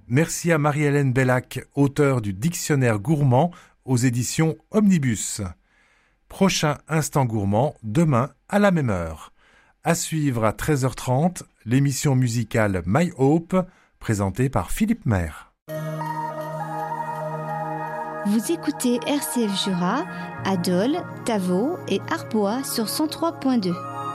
Merci à Marie-Hélène Bellac, auteure du Dictionnaire gourmand aux éditions Omnibus. Prochain Instant Gourmand, demain à la même heure. À suivre à 13h30, l'émission musicale My Hope, présentée par Philippe Maire. Vous écoutez RCF Jura à Dole, Tavaux et Arbois sur 103.2.